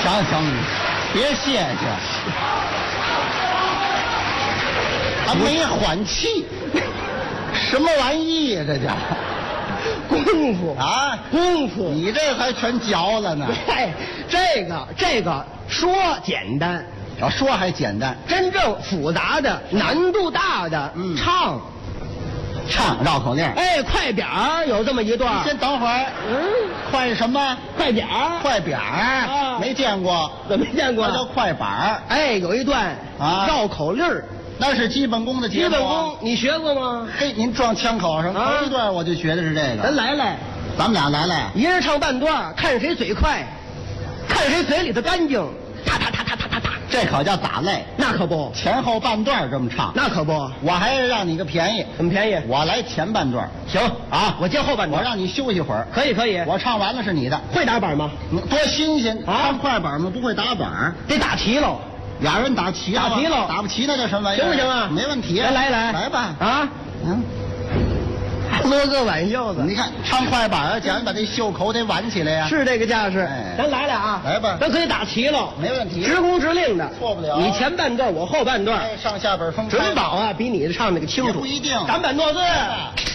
行，别谢谢，还没缓气，什么玩意呀？这叫功夫啊， 功夫。 你这还全嚼了呢。 哎，这个说简单， 要说还简单， 真正复杂的、难度大的， 唱绕口令。 哎，快点儿有这么一段。 先等会儿，快什么？ 快点儿， 快点儿啊， 没见过， 怎么没见过？ 那叫快板儿。 哎，有一段啊绕口令儿， 那是基本功的节目。 基本功你学过吗？ 嘿，您撞枪口上， 啊头一段我就学的是这个。 咱来， 咱们俩来， 一人唱半段，看谁嘴快，看谁嘴里头干净，啪啪啪啪啪啪啪。 这可叫打擂， 那可不， 前后半段这么唱。 那可不， 我还让你个便宜， 怎么便宜？ 我来前半段。 行啊，我接后半段， 我让你休息会儿。 可以， 我唱完了是你的。 会打板吗？ 多新鲜啊！ 唱快板吗？不会打板， 得打齐喽。 俩人打齐了， 打齐了， 打不齐那叫什么玩意儿？ 行不行啊？ 没问题。来吧啊！乐个挽袖子， 你看唱快板啊，讲你把这袖口得挽起来呀， 是这个架势。 哎咱来啊！ 来吧， 咱可以打齐了， 没问题， 直工直令的， 错不了。 你前半段，我后半段， 上下本分开， 准保啊，比你的唱那个清楚。 也不一定。 赶板诺字。